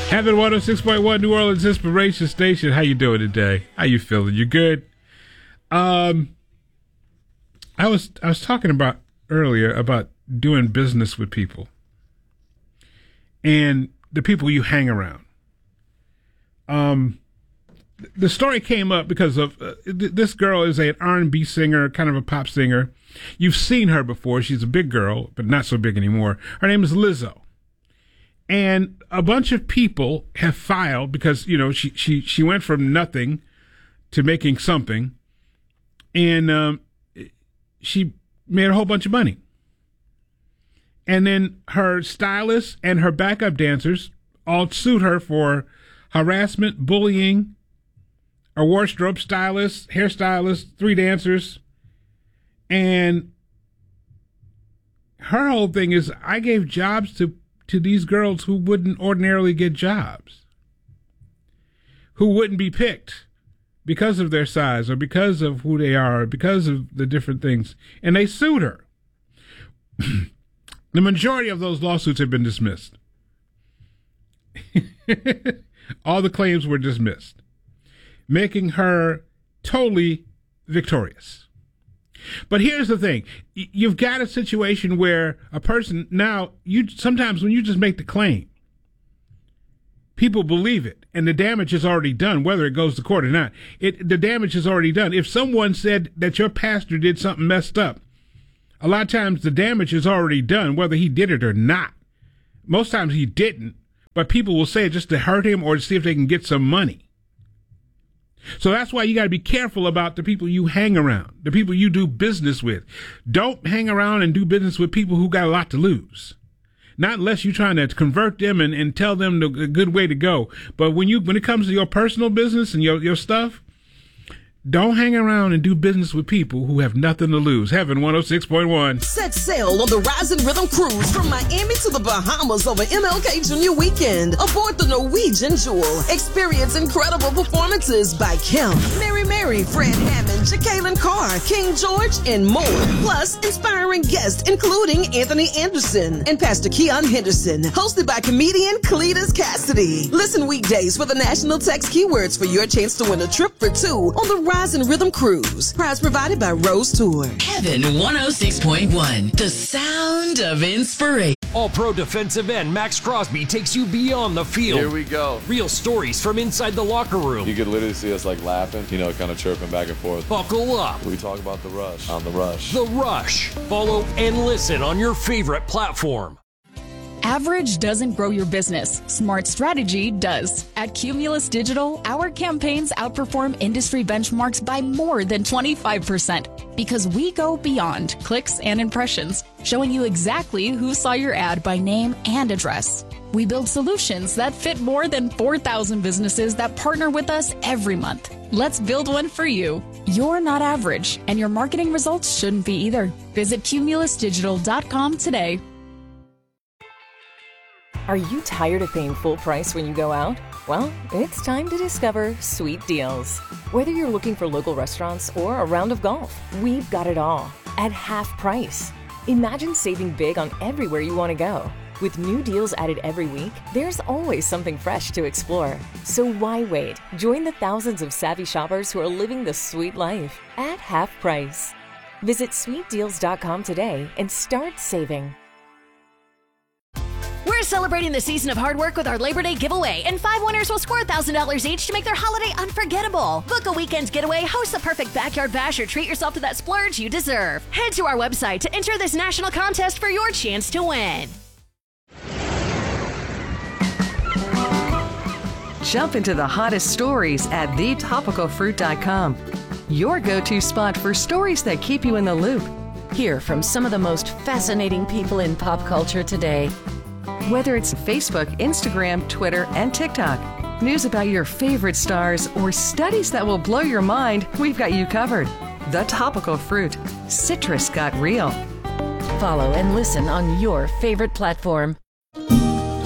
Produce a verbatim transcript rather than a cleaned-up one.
Heaven one oh six point one, New Orleans Inspiration Station. How you doing today? How you feeling? You good? Um, I was I was talking about earlier about doing business with people and the people you hang around. Um, the story came up because of uh, th- this girl is an R and B singer, kind of a pop singer. You've seen her before. She's a big girl, but not so big anymore. Her name is Lizzo. And a bunch of people have filed because, you know, she, she, she went from nothing to making something. And um, she made a whole bunch of money. And then her stylist and her backup dancers all sued her for harassment, bullying, a wardrobe stylist, hairstylist, three dancers. And her whole thing is, I gave jobs to to these girls who wouldn't ordinarily get jobs, who wouldn't be picked because of their size or because of who they are or because of the different things. And they sued her. The majority of those lawsuits have been dismissed. All the claims were dismissed, making her totally victorious. But here's the thing. You've got a situation where a person, now, you sometimes when you just make the claim, people believe it, and the damage is already done, whether it goes to court or not. It the damage is already done. If someone said that your pastor did something messed up, a lot of times the damage is already done, whether he did it or not. Most times he didn't, but people will say it just to hurt him or to see if they can get some money. So that's why you got to be careful about the people you hang around, the people you do business with. Don't hang around and do business with people who got a lot to lose. Not unless you're trying to convert them and, and tell them the, the good way to go. But when you when it comes to your personal business and your, your stuff, don't hang around and do business with people who have nothing to lose. Heaven one oh six point one. Set sail on the Rising Rhythm Cruise from Miami to the Bahamas over M L K Junior Weekend. Aboard the Norwegian Jewel. Experience incredible performances by Kim, Mary Mary, Fred Hammond, Jacqueline Carr, King George, and more. Plus, inspiring guests including Anthony Anderson and Pastor Keon Henderson. Hosted by comedian Cletus Cassidy. Listen weekdays for the national text keywords for your chance to win a trip for two on the Rising Rhythm Cruise. Prize provided by Rose Tour. Heaven one oh six point one. The sound of inspiration. All-Pro defensive end Max Crosby takes you beyond the field. Here we go. Real stories from inside the locker room. You could literally see us like laughing, you know, kind of chirping back and forth. Buckle up. We talk about the rush on the rush. The Rush. Follow and listen on your favorite platform. Average doesn't grow your business. Smart strategy does. At Cumulus Digital, our campaigns outperform industry benchmarks by more than twenty-five percent because we go beyond clicks and impressions, showing you exactly who saw your ad by name and address. We build solutions that fit more than four thousand businesses that partner with us every month. Let's build one for you. You're not average, and your marketing results shouldn't be either. Visit cumulus digital dot com today. Are you tired of paying full price when you go out? Well, it's time to discover Sweet Deals. Whether you're looking for local restaurants or a round of golf, we've got it all at half price. Imagine saving big on everywhere you want to go. With new deals added every week, there's always something fresh to explore. So why wait? Join the thousands of savvy shoppers who are living the sweet life at half price. Visit sweet deals dot com today and start saving. We're celebrating the season of hard work with our Labor Day giveaway, and five winners will score one thousand dollars each to make their holiday unforgettable. Book a weekend getaway, host the perfect backyard bash, or treat yourself to that splurge you deserve. Head to our website to enter this national contest for your chance to win. Jump into the hottest stories at the topical fruit dot com. Your go-to spot for stories that keep you in the loop. Hear from some of the most fascinating people in pop culture today. Whether it's Facebook, Instagram, Twitter, and TikTok, news about your favorite stars, or studies that will blow your mind, we've got you covered. The Topical Fruit. Citrus got real. Follow and listen on your favorite platform.